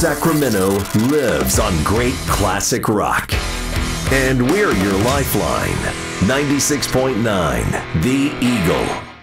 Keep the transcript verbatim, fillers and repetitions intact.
Sacramento lives on great classic rock. And we're your lifeline. ninety-six point nine, The Eagle.